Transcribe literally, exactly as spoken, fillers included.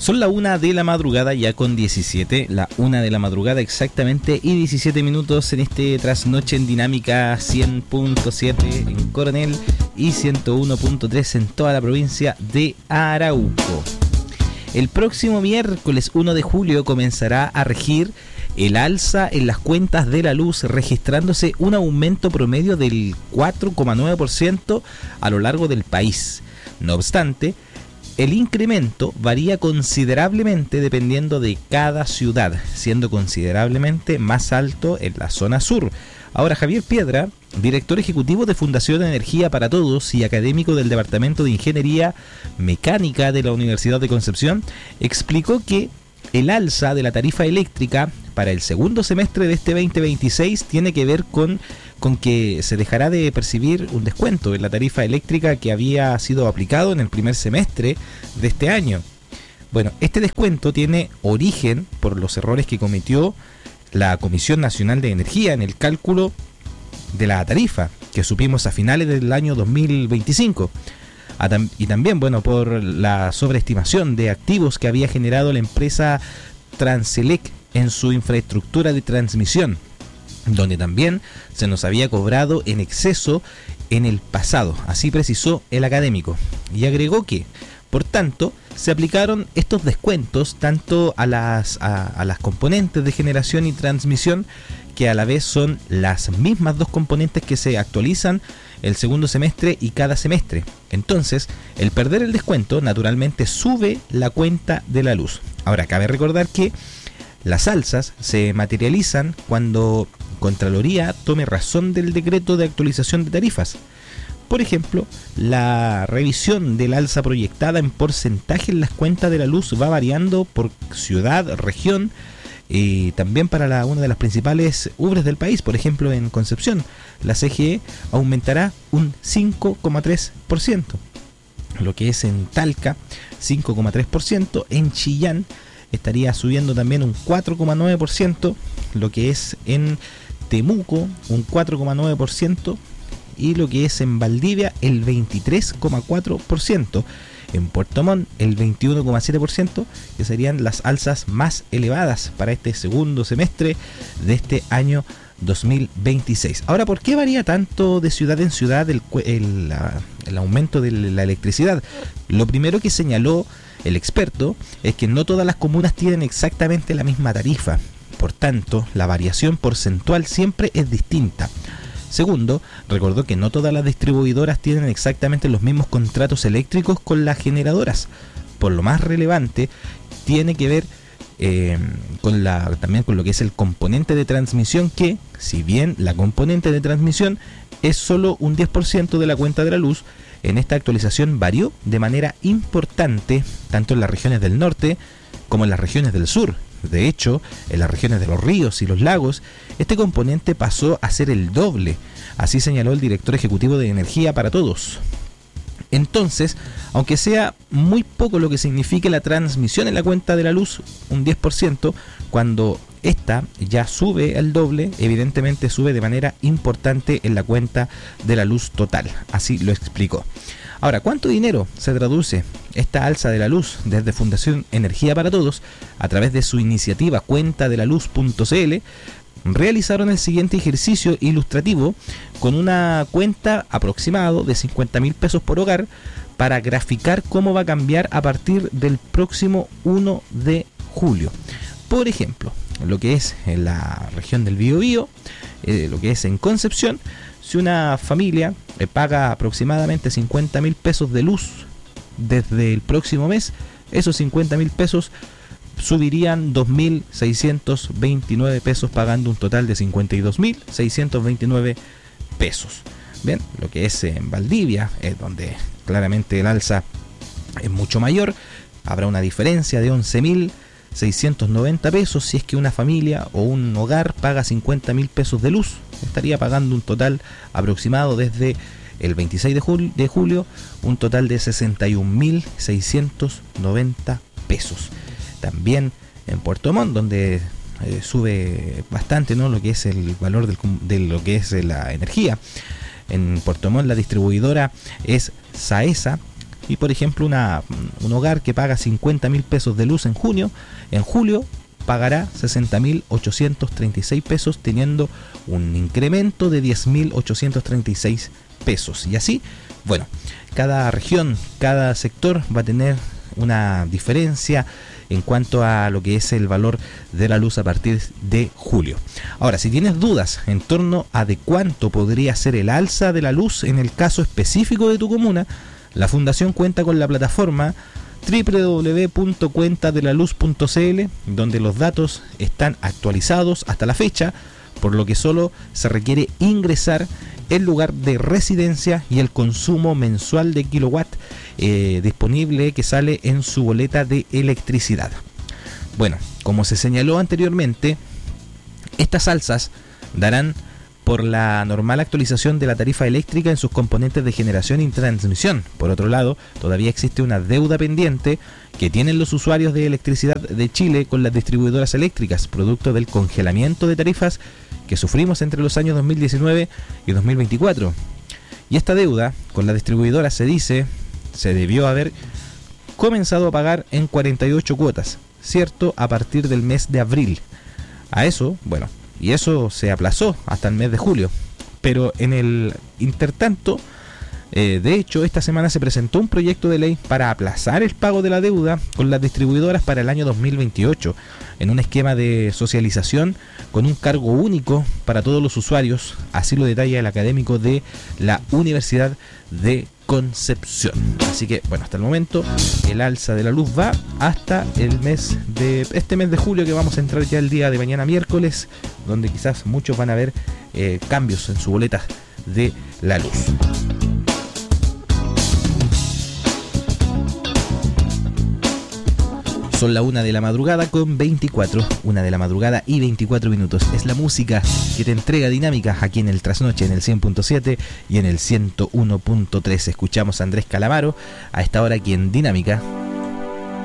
Son la una de la madrugada ya con diecisiete, la una de la madrugada exactamente y diecisiete minutos en este trasnoche en Dinámica cien punto siete en Coronel y ciento uno punto tres en toda la provincia de Arauco. El próximo miércoles uno de julio comenzará a regir el alza en las cuentas de la luz, registrándose un aumento promedio del cuatro coma nueve por ciento a lo largo del país. No obstante, el incremento varía considerablemente dependiendo de cada ciudad, siendo considerablemente más alto en la zona sur. Ahora, Javier Piedra, director ejecutivo de Fundación Energía para Todos y académico del Departamento de Ingeniería Mecánica de la Universidad de Concepción, explicó que el alza de la tarifa eléctrica para el segundo semestre de este veinte veintiséis tiene que ver con, con que se dejará de percibir un descuento en la tarifa eléctrica que había sido aplicado en el primer semestre de este año. Bueno, este descuento tiene origen por los errores que cometió la Comisión Nacional de Energía en el cálculo de la tarifa que supimos a finales del año dos mil veinticinco. Y también, bueno, por la sobreestimación de activos que había generado la empresa Transelec en su infraestructura de transmisión, donde también se nos había cobrado en exceso en el pasado, así precisó el académico. Y agregó que, por tanto, se aplicaron estos descuentos tanto a las, a, a las componentes de generación y transmisión, que a la vez son las mismas dos componentes que se actualizan el segundo semestre y cada semestre. Entonces, el perder el descuento naturalmente sube la cuenta de la luz. Ahora, cabe recordar que las alzas se materializan cuando Contraloría tome razón del decreto de actualización de tarifas. Por ejemplo, la revisión del alza proyectada en porcentaje en las cuentas de la luz va variando por ciudad, región, y también para la, una de las principales ubres del país. Por ejemplo, en Concepción, la C G E aumentará un cinco coma tres por ciento, lo que es en Talca cinco coma tres por ciento, en Chillán estaría subiendo también un cuatro coma nueve por ciento, lo que es en Temuco un cuatro coma nueve por ciento y lo que es en Valdivia el veintitrés coma cuatro por ciento. En Puerto Montt el veintiuno coma siete por ciento, que serían las alzas más elevadas para este segundo semestre de este año dos mil veintiséis. Ahora, ¿por qué varía tanto de ciudad en ciudad el, el, la, el aumento de la electricidad? Lo primero que señaló el experto es que no todas las comunas tienen exactamente la misma tarifa, por tanto, la variación porcentual siempre es distinta. Segundo, recordó que no todas las distribuidoras tienen exactamente los mismos contratos eléctricos con las generadoras. Por lo más relevante, tiene que ver eh, con la, también con lo que es el componente de transmisión, que si bien la componente de transmisión es solo un diez por ciento de la cuenta de la luz, en esta actualización varió de manera importante tanto en las regiones del norte como en las regiones del sur. De hecho, en las regiones de los ríos y los lagos, este componente pasó a ser el doble, así señaló el director ejecutivo de Energía para Todos. Entonces, aunque sea muy poco lo que signifique la transmisión en la cuenta de la luz, un diez por ciento, cuando esta ya sube el doble, evidentemente sube de manera importante en la cuenta de la luz total, así lo explicó. Ahora, ¿cuánto dinero se traduce esta alza de la luz? Desde Fundación Energía para Todos, a través de su iniciativa cuenta de la luz punto c l, realizaron el siguiente ejercicio ilustrativo con una cuenta aproximado de cincuenta mil pesos por hogar para graficar cómo va a cambiar a partir del próximo uno de julio. Por ejemplo, lo que es en la región del Biobío, eh, lo que es en Concepción, si una familia eh, paga aproximadamente cincuenta mil pesos de luz desde el próximo mes, esos cincuenta mil pesos subirían dos mil seiscientos veintinueve pesos, pagando un total de cincuenta y dos mil seiscientos veintinueve pesos. Bien, lo que es en Valdivia, es donde claramente el alza es mucho mayor, habrá una diferencia de once mil seiscientos noventa pesos si es que una familia o un hogar paga cincuenta mil pesos de luz. Estaría pagando un total aproximado desde el veintiséis de julio, de julio un total de sesenta y un mil seiscientos noventa pesos. También en Puerto Montt, donde eh, sube bastante, ¿no?, lo que es el valor del, de lo que es la energía. En Puerto Montt la distribuidora es Saesa Y por ejemplo, una, un hogar que paga cincuenta mil pesos de luz en junio, en julio pagará sesenta mil ochocientos treinta y seis pesos, teniendo un incremento de diez mil ochocientos treinta y seis pesos. Y así, bueno, cada región, cada sector va a tener una diferencia en cuanto a lo que es el valor de la luz a partir de julio. Ahora, si tienes dudas en torno a de cuánto podría ser el alza de la luz en el caso específico de tu comuna, la Fundación cuenta con la plataforma doble u doble u doble u punto cuenta de la luz punto c l, donde los datos están actualizados hasta la fecha, por lo que solo se requiere ingresar el lugar de residencia y el consumo mensual de kilowatt eh, disponible que sale en su boleta de electricidad. Bueno, como se señaló anteriormente, estas alzas darán por la normal actualización de la tarifa eléctrica en sus componentes de generación y transmisión. Por otro lado, todavía existe una deuda pendiente que tienen los usuarios de electricidad de Chile con las distribuidoras eléctricas, producto del congelamiento de tarifas que sufrimos entre los años dos mil diecinueve y dos mil veinticuatro. Y esta deuda con la distribuidora se dice, se debió haber comenzado a pagar en cuarenta y ocho cuotas, ¿cierto? A partir del mes de abril. A eso, bueno, y eso se aplazó hasta el mes de julio. Pero en el intertanto, eh, de hecho, esta semana se presentó un proyecto de ley para aplazar el pago de la deuda con las distribuidoras para el año dos mil veintiocho, en un esquema de socialización con un cargo único para todos los usuarios, así lo detalla el académico de la Universidad de Concepción. Así que, bueno, hasta el momento el alza de la luz va hasta el mes de este mes de julio, que vamos a entrar ya el día de mañana miércoles, donde quizás muchos van a ver eh, cambios en su boleta de la luz. Son la una de la madrugada con veinticuatro, una de la madrugada y veinticuatro minutos. Es la música que te entrega Dinámica aquí en el Trasnoche, en el cien punto siete y en el ciento uno punto tres. Escuchamos a Andrés Calamaro a esta hora aquí en Dinámica.